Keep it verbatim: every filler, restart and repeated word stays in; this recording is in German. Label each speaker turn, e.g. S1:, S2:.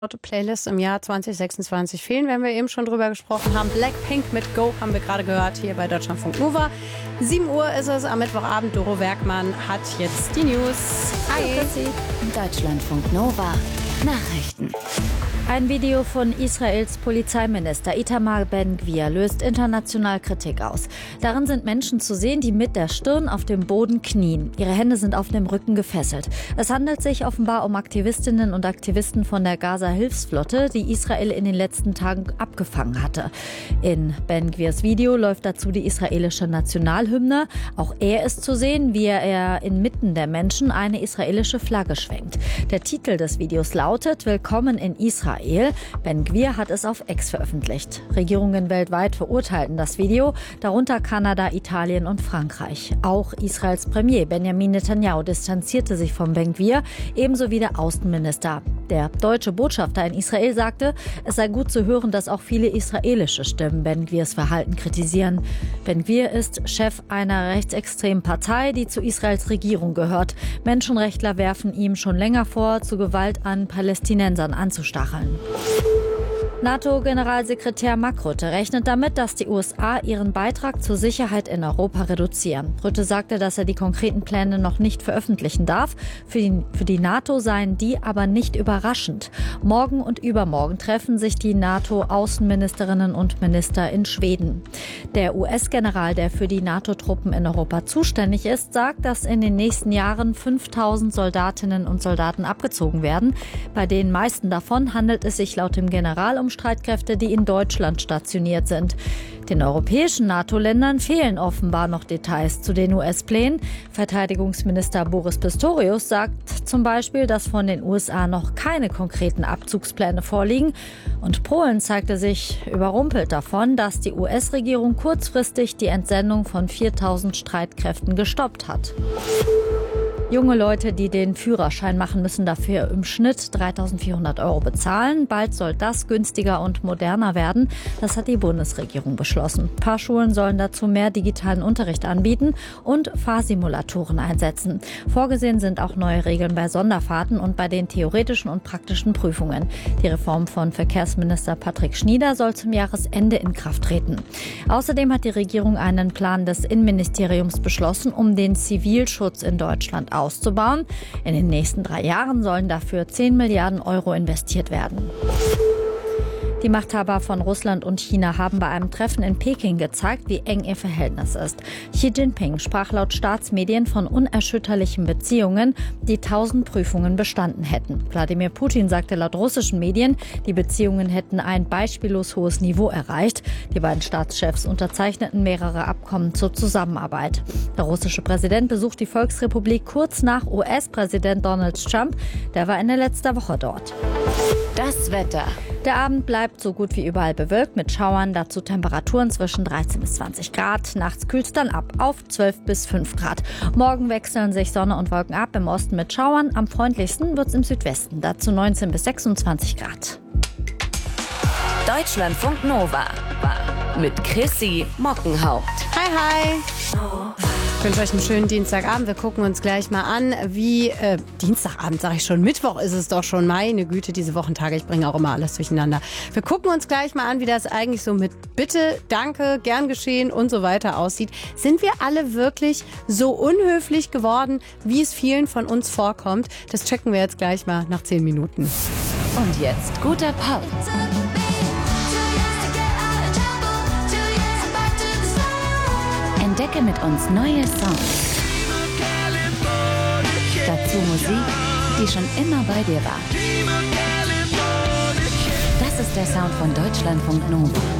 S1: Playlist im Jahr zwanzig sechsundzwanzig fehlen, wenn wir eben schon drüber gesprochen haben. Blackpink mit Go haben wir gerade gehört hier bei Deutschlandfunk Nova. sieben Uhr ist es am Mittwochabend. Doro Werkmann hat jetzt die News.
S2: Hi. Deutschlandfunk Nova Nachrichten.
S3: Ein Video von Israels Polizeiminister Itamar Ben-Gvir löst international Kritik aus. Darin sind Menschen zu sehen, die mit der Stirn auf dem Boden knien. Ihre Hände sind auf dem Rücken gefesselt. Es handelt sich offenbar um Aktivistinnen und Aktivisten von der Gaza-Hilfsflotte, die Israel in den letzten Tagen abgefangen hatte. In Ben-Gvirs Video läuft dazu die israelische Nationalhymne. Auch er ist zu sehen, wie er inmitten der Menschen eine israelische Flagge schwenkt. Der Titel des Videos lautet „Willkommen in Israel". Ben-Gvir hat es auf X veröffentlicht. Regierungen weltweit verurteilten das Video, darunter Kanada, Italien und Frankreich. Auch Israels Premier Benjamin Netanyahu distanzierte sich von Ben-Gvir, ebenso wie der Außenminister. Der deutsche Botschafter in Israel sagte, es sei gut zu hören, dass auch viele israelische Stimmen Ben-Gvirs Verhalten kritisieren. Ben-Gvir ist Chef einer rechtsextremen Partei, die zu Israels Regierung gehört. Menschenrechtler werfen ihm schon länger vor, zu Gewalt an Palästinensern anzustacheln. NATO-Generalsekretär Mark Rutte rechnet damit, dass die U S A ihren Beitrag zur Sicherheit in Europa reduzieren. Rutte sagte, dass er die konkreten Pläne noch nicht veröffentlichen darf. Für die, für die NATO seien die aber nicht überraschend. Morgen und übermorgen treffen sich die NATO-Außenministerinnen und Minister in Schweden. Der U S-General, der für die NATO-Truppen in Europa zuständig ist, sagt, dass in den nächsten Jahren fünftausend Soldatinnen und Soldaten abgezogen werden. Bei den meisten davon handelt es sich laut dem General um Streitkräfte, die in Deutschland stationiert sind. Den europäischen NATO-Ländern fehlen offenbar noch Details zu den U S-Plänen. Verteidigungsminister Boris Pistorius sagt zum Beispiel, dass von den U S A noch keine konkreten Abzugspläne vorliegen. Und Polen zeigte sich überrumpelt davon, dass die U S-Regierung kurzfristig die Entsendung von viertausend Streitkräften gestoppt hat. Junge Leute, die den Führerschein machen, müssen dafür im Schnitt dreitausendvierhundert Euro bezahlen. Bald soll das günstiger und moderner werden. Das hat die Bundesregierung beschlossen. Fahrschulen sollen dazu mehr digitalen Unterricht anbieten und Fahrsimulatoren einsetzen. Vorgesehen sind auch neue Regeln bei Sonderfahrten und bei den theoretischen und praktischen Prüfungen. Die Reform von Verkehrsminister Patrick Schnieder soll zum Jahresende in Kraft treten. Außerdem hat die Regierung einen Plan des Innenministeriums beschlossen, um den Zivilschutz in Deutschland auszubauen. auszubauen. In den nächsten drei Jahren sollen dafür zehn Milliarden Euro investiert werden. Die Machthaber von Russland und China haben bei einem Treffen in Peking gezeigt, wie eng ihr Verhältnis ist. Xi Jinping sprach laut Staatsmedien von unerschütterlichen Beziehungen, die tausend Prüfungen bestanden hätten. Wladimir Putin sagte laut russischen Medien, die Beziehungen hätten ein beispiellos hohes Niveau erreicht. Die beiden Staatschefs unterzeichneten mehrere Abkommen zur Zusammenarbeit. Der russische Präsident besucht die Volksrepublik kurz nach U S-Präsident Donald Trump. Der war Ende letzter Woche dort.
S2: Das Wetter.
S3: Der Abend bleibt so gut wie überall bewölkt mit Schauern, dazu Temperaturen zwischen dreizehn bis zwanzig Grad. Nachts kühlt es dann ab auf zwölf bis fünf Grad. Morgen wechseln sich Sonne und Wolken ab, im Osten mit Schauern. Am freundlichsten wird es im Südwesten, dazu neunzehn bis sechsundzwanzig Grad.
S2: Deutschlandfunk Nova mit Chrissy Mockenhaupt.
S1: Hi, hi. Ich wünsche euch einen schönen Dienstagabend. Wir gucken uns gleich mal an, wie, äh, Dienstagabend sage ich schon, Mittwoch ist es doch schon, meine Güte, diese Wochentage, ich bringe auch immer alles durcheinander. Wir gucken uns gleich mal an, wie das eigentlich so mit Bitte, Danke, Gern geschehen und so weiter aussieht. Sind wir alle wirklich so unhöflich geworden, wie es vielen von uns vorkommt? Das checken wir jetzt gleich mal nach zehn Minuten.
S2: Und jetzt guter Pop. Entdecke mit uns neue Songs. Dazu Musik, die schon immer bei dir war. Das ist der Sound von Deutschlandfunk Nova.